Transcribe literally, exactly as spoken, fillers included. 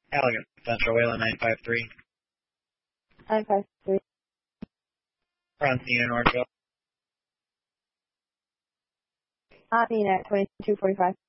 Allegan Central, Wayland nine five three. nine five three. Francine in Orangeville. Audine at twenty-two forty-five.